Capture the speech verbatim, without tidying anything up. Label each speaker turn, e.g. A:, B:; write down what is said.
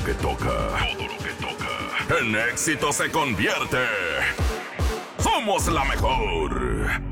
A: que toca, todo lo que toca, en éxito se convierte. ¡Somos la mejor!